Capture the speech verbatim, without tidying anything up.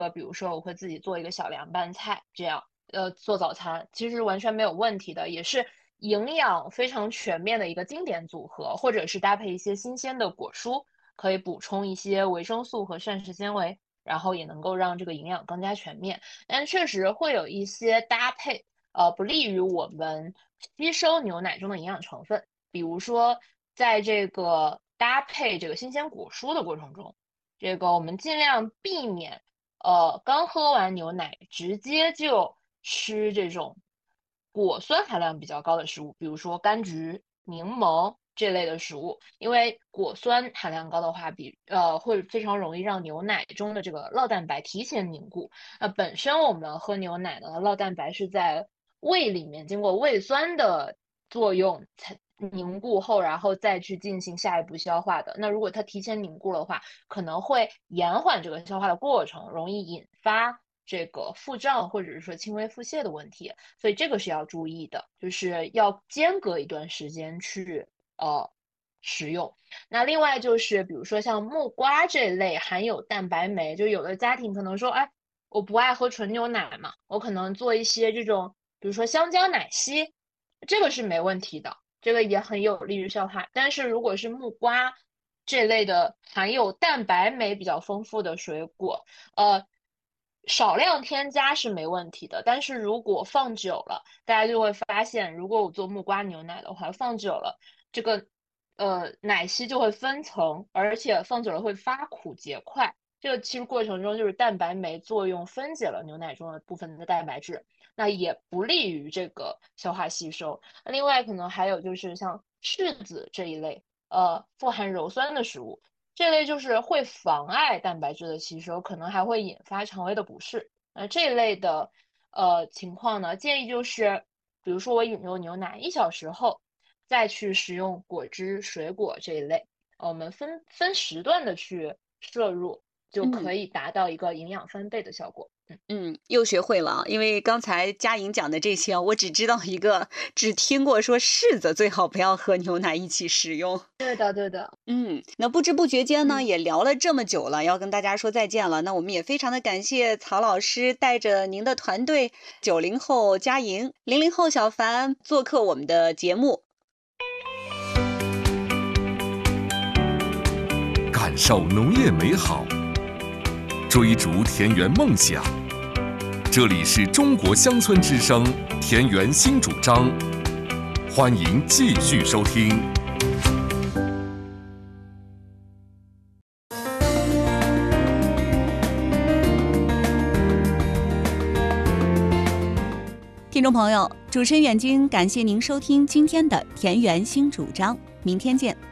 呃，比如说我会自己做一个小凉拌菜，这样呃做早餐，其实完全没有问题的，也是营养非常全面的一个经典组合，或者是搭配一些新鲜的果蔬，可以补充一些维生素和膳食纤维，然后也能够让这个营养更加全面。但确实会有一些搭配，呃，不利于我们吸收牛奶中的营养成分，比如说在这个搭配这个新鲜果蔬的过程中，这个我们尽量避免，呃，刚喝完牛奶直接就吃这种果酸含量比较高的食物，比如说柑橘、柠檬这类的食物，因为果酸含量高的话，比呃会非常容易让牛奶中的这个酪蛋白提前凝固。那本身我们喝牛奶呢，酪蛋白是在胃里面经过胃酸的作用才凝固后，然后再去进行下一步消化的。那如果它提前凝固的话，可能会延缓这个消化的过程，容易引发这个腹胀或者是说轻微腹泻的问题。所以这个是要注意的，就是要间隔一段时间去呃食用。那另外就是比如说像木瓜这类含有蛋白酶，就有的家庭可能说，哎，我不爱喝纯牛奶嘛，我可能做一些这种，比如说香蕉奶昔，这个是没问题的，这个也很有利于消化。但是如果是木瓜这类的含有蛋白酶比较丰富的水果，呃，少量添加是没问题的。但是如果放久了，大家就会发现，如果我做木瓜牛奶的话，放久了这个呃奶昔就会分层，而且放久了会发苦结块。这个其实过程中就是蛋白酶作用分解了牛奶中的部分的蛋白质，那也不利于这个消化吸收。另外可能还有就是像柿子这一类，呃，富含鞣酸的食物，这类就是会妨碍蛋白质的吸收，可能还会引发肠胃的不适。那这类的呃情况呢，建议就是，比如说我饮用牛奶一小时后，再去食用果汁、水果这一类，呃我们分分时段的去摄入，就嗯。 可以达到一个营养翻倍的效果。嗯。 嗯，又学会了啊，因为刚才佳莹讲的这些啊，我只知道一个，只听过说柿子最好不要和牛奶一起食用。 对的对的。 嗯，那不知不觉间呢， 嗯。 也聊了这么久了，要跟大家说再见了。那我们也非常的感谢曹老师带着您的团队，九零后佳莹，零零后小凡做客我们的节目。 感受农业美好，追逐田园梦想。这里是中国乡村之声田园新主张，欢迎继续收听。 听众朋友，主持人远军感谢您收听今天的田园新主张，明天见。